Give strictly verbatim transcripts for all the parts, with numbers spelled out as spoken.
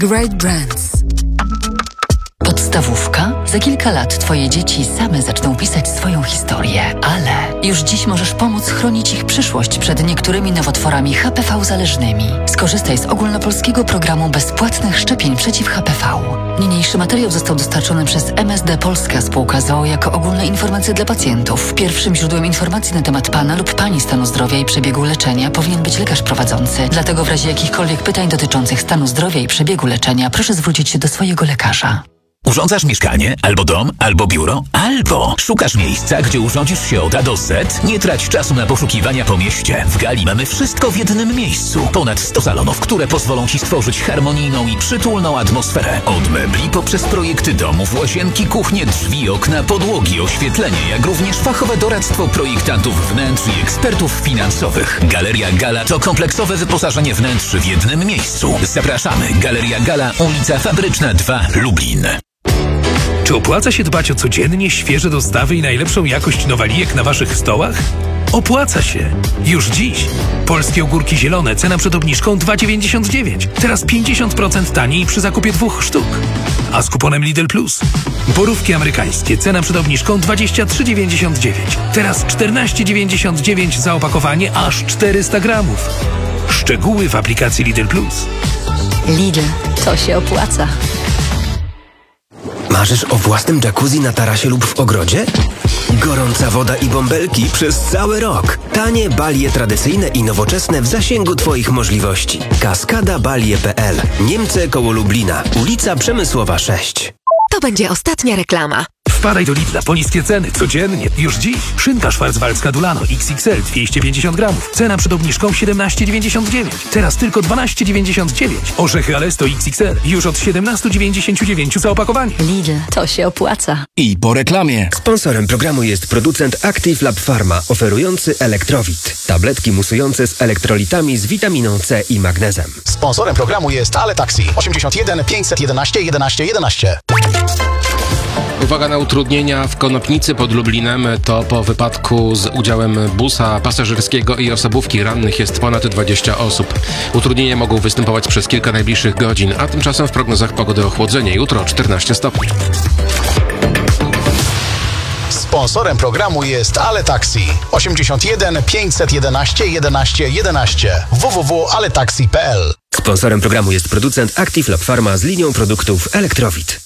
Great Brands. Podstawówka? Za kilka lat twoje dzieci same zaczną pisać swoją historię, ale już dziś możesz pomóc chronić ich przyszłość przed niektórymi nowotworami H P V zależnymi. Skorzystaj z ogólnopolskiego programu bezpłatnych szczepień przeciw H P V. Niniejszy materiał został dostarczony przez M S D Polska Spółka z o o jako ogólne informacje dla pacjentów. Pierwszym źródłem informacji na temat pana lub pani stanu zdrowia i przebiegu leczenia powinien być lekarz prowadzący. Dlatego w razie jakichkolwiek pytań dotyczących stanu zdrowia i przebiegu leczenia proszę zwrócić się do swojego lekarza. Urządzasz mieszkanie, albo dom, albo biuro, albo szukasz miejsca, gdzie urządzisz się od A do Z? Nie trać czasu na poszukiwania po mieście. W Gali mamy wszystko w jednym miejscu. Ponad sto salonów, które pozwolą Ci stworzyć harmonijną i przytulną atmosferę. Od mebli poprzez projekty domów, łazienki, kuchnie, drzwi, okna, podłogi, oświetlenie, jak również fachowe doradztwo projektantów wnętrz i ekspertów finansowych. Galeria Gala to kompleksowe wyposażenie wnętrz w jednym miejscu. Zapraszamy. Galeria Gala, ulica Fabryczna dwa, Lublin. Czy opłaca się dbać o codziennie świeże dostawy i najlepszą jakość nowalijek na Waszych stołach? Opłaca się! Już dziś! Polskie ogórki zielone, cena przed obniżką dwa dziewięćdziesiąt dziewięć. Teraz pięćdziesiąt procent taniej przy zakupie dwóch sztuk. A z kuponem Lidl Plus. Borówki amerykańskie, cena przed obniżką dwadzieścia trzy dziewięćdziesiąt dziewięć. Teraz czternaście dziewięćdziesiąt dziewięć za opakowanie aż czterysta gramów. Szczegóły w aplikacji Lidl Plus. Lidl, to się opłaca. Marzysz o własnym jacuzzi na tarasie lub w ogrodzie? Gorąca woda i bąbelki przez cały rok. Tanie balie tradycyjne i nowoczesne w zasięgu Twoich możliwości. Kaskada Balie kropka p l. Niemce koło Lublina. Ulica Przemysłowa sześć. To będzie ostatnia reklama. Wpadaj do Lidla po niskie ceny, codziennie, już dziś. Szynka szwarcwaldzka Dulano X X L dwieście pięćdziesiąt gramów. Cena przed obniżką siedemnaście dziewięćdziesiąt dziewięć. Teraz tylko dwanaście dziewięćdziesiąt dziewięć. Orzechy Alesto X X L już od siedemnaście dziewięćdziesiąt dziewięć za opakowanie. Lidl, to się opłaca. I po reklamie. Sponsorem programu jest producent Active Lab Pharma, oferujący Elektrowit. Tabletki musujące z elektrolitami z witaminą C i magnezem. Sponsorem programu jest Ale Taxi. osiemdziesiąt jeden pięćset jedenaście jedenaście jedenaście. Uwaga na utrudnienia w Konopnicy pod Lublinem. To po wypadku z udziałem busa pasażerskiego i osobówki. Rannych jest ponad dwadzieścia osób. Utrudnienia mogą występować przez kilka najbliższych godzin, a tymczasem w prognozach pogody ochłodzenie. Jutro czternaście stopni. Sponsorem programu jest Ale Taxi. osiemdziesiąt jeden pięćset jedenaście jedenaście jedenaście. w w w kropka ale taxi kropka p l. Sponsorem programu jest producent Active Lab Pharma z linią produktów Elektrowit.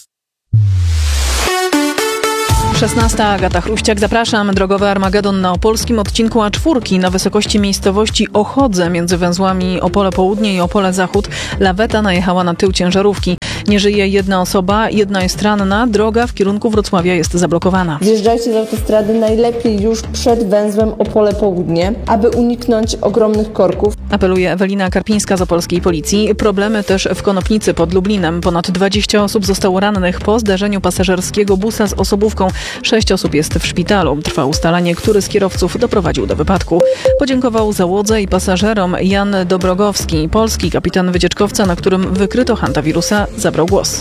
szesnasta. Agata Chruściak, zapraszam. Drogowy Armagedon na opolskim odcinku A cztery na wysokości miejscowości Ochodze między węzłami Opole Południe i Opole Zachód. Laweta najechała na tył ciężarówki. Nie żyje jedna osoba, jedna jest ranna. Droga w kierunku Wrocławia jest zablokowana. Zjeżdżajcie z autostrady najlepiej już przed węzłem Opole Południe, aby uniknąć ogromnych korków. Apeluje Ewelina Karpińska z opolskiej policji. Problemy też w Konopnicy pod Lublinem. Ponad dwadzieścia osób zostało rannych po zdarzeniu pasażerskiego busa z osobówką. Sześć osób jest w szpitalu. Trwa ustalanie, który z kierowców doprowadził do wypadku. Podziękował załodze i pasażerom Jan Dobrogowski, polski kapitan wycieczkowca, na którym wykryto hantawirusa, zabrał głos.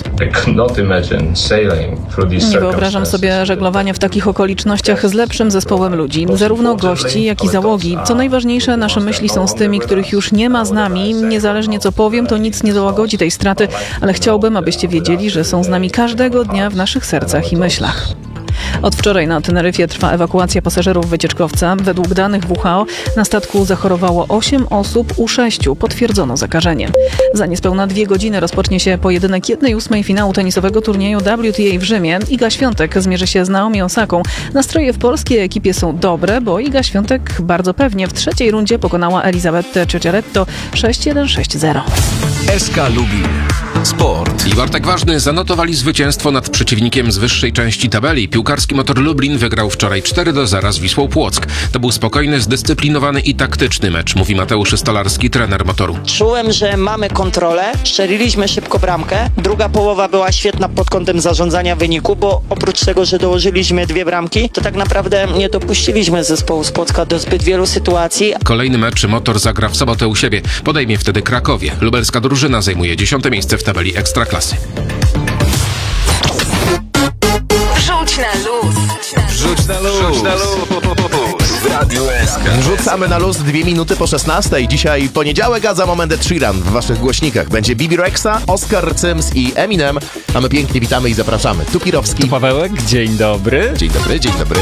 Nie wyobrażam sobie żeglowania w takich okolicznościach z lepszym zespołem ludzi, zarówno gości, jak i załogi. Co najważniejsze, nasze myśli są z tymi, których już nie ma z nami. Niezależnie co powiem, to nic nie załagodzi tej straty, ale chciałbym, abyście wiedzieli, że są z nami każdego dnia w naszych sercach i myślach. Od wczoraj na Teneryfie trwa ewakuacja pasażerów wycieczkowca. Według danych W H O na statku zachorowało osiem osób, u sześciu potwierdzono zakażenie. Za niespełna dwie godziny rozpocznie się pojedynek jednej ósmej finału tenisowego turnieju W T A w Rzymie. Iga Świątek zmierzy się z Naomi Osaką. Nastroje w polskiej ekipie są dobre, bo Iga Świątek bardzo pewnie w trzeciej rundzie pokonała Elizabetę Ciociaretto sześć jeden sześć zero. S K Lublin. Sport. I Bartek Ważny zanotowali zwycięstwo nad przeciwnikiem z wyższej części tabeli. Piłkarski Motor Lublin wygrał wczoraj cztery do zera z Wisłą Płock. To był spokojny, zdyscyplinowany i taktyczny mecz, mówi Mateusz Stolarski, trener Motoru. Czułem, że mamy kontrolę, strzeliliśmy szybko bramkę. Druga połowa była świetna pod kątem zarządzania wyniku, bo oprócz tego, że dołożyliśmy dwie bramki, to tak naprawdę nie dopuściliśmy zespołu z Płocka do zbyt wielu sytuacji. Kolejny mecz Motor zagra w sobotę u siebie. Podejmie wtedy Krakowie. Lubelska drużyna zajmuje dziesiąte miejsce w tabeli Ekstraklasy. Wrzuć na luz. Wrzuć na luz. Wrzuć na luz. Radio S K. Rzucamy na luz dwie minuty po szesnastej. Dzisiaj poniedziałek, a za moment Ed Sheeran w waszych głośnikach. Będzie Bibi Rexha, Oscar Sims i Eminem. A my pięknie witamy i zapraszamy. Tu Pirowski. Tu Pawełek, dzień dobry. Dzień dobry, dzień dobry.